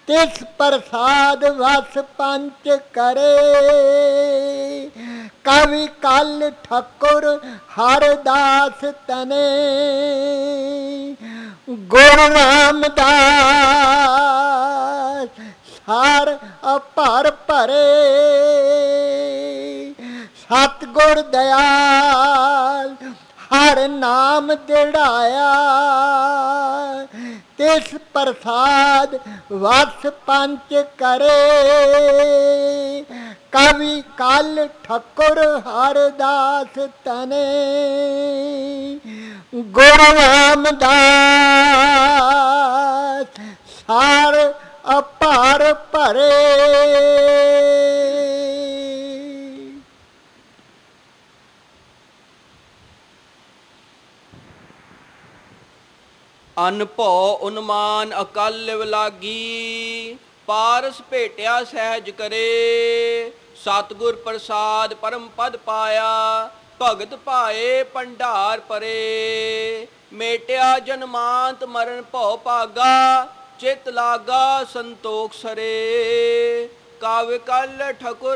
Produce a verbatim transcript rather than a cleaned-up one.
तिस प्रसाद वस पंच करे। कवि कल ठकुर हरदास तने गुरु रामदास सार अपर भरे। सतगुर दयाल हर नाम दिड़ाया तिस प्रसाद वस पंच करे। कवि कल ठकुर हरदास तने गुरु रामदास सार अपार भरे। ਅਨ ਭਉ ਉਨਮਾਨ ਅਕਲ ਲਿਵ ਲਾਗੀ, ਪਾਰਸ ਭੇਟਿਆ ਸਹਿਜ ਕਰੇ। ਸਤਿਗੁਰ ਪ੍ਰਸਾਦ ਪਰਮ ਪਦ ਪਾਇਆ, ਭਗਤ ਪਾਏ ਭੰਡਾਰ ਪਰੇ। ਮੇਟਿਆ ਜਨਮਾਂਤ ਮਰਨ ਭਉ ਭਾਗਾ, ਚਿਤ ਲਾਗਾ ਸੰਤੋਖ ਸਰੇ। ਕਾਵਿ ਕਲ ਠकुर